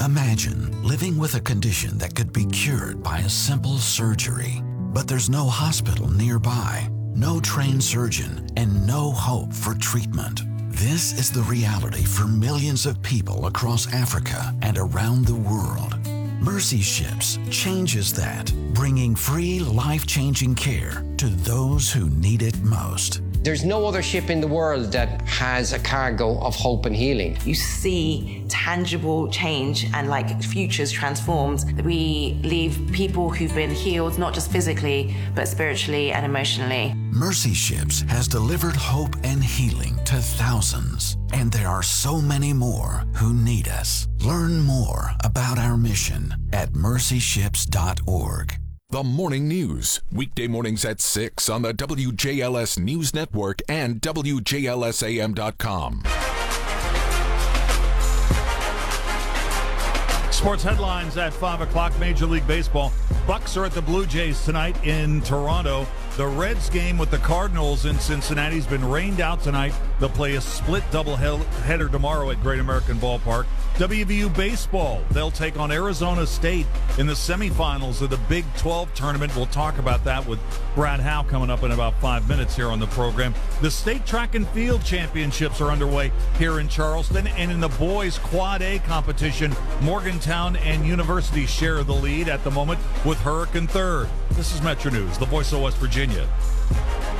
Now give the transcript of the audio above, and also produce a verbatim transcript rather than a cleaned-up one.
Imagine living with a condition that could be cured by a simple surgery, but there's no hospital nearby, no trained surgeon, and no hope for treatment. This is the reality for millions of people across Africa and around the world. Mercy Ships changes that, bringing free, life-changing care to those who need it most. There's no other ship in the world that has a cargo of hope and healing. You see tangible change and like futures transformed. We leave people who've been healed, not just physically, but spiritually and emotionally. Mercy Ships has delivered hope and healing to thousands, and there are so many more who need us. Learn more about our mission at mercy ships dot org. The Morning News, weekday mornings at six on the W J L S News Network and W J L S A M dot com. Sports headlines at five o'clock. Major League Baseball. Bucks are at the Blue Jays tonight in Toronto. The Reds game with the Cardinals in Cincinnati has been rained out tonight. They'll play a split doubleheader tomorrow at Great American Ballpark. W V U baseball, they'll take on Arizona State in the semifinals of the Big twelve tournament. We'll talk about that with Brad Howe coming up in about five minutes here on the program. The state track and field championships are underway here in Charleston, and in the boys quad A competition, Morgantown and University share the lead at the moment with Hurricane third. This is Metro News, the voice of West Virginia.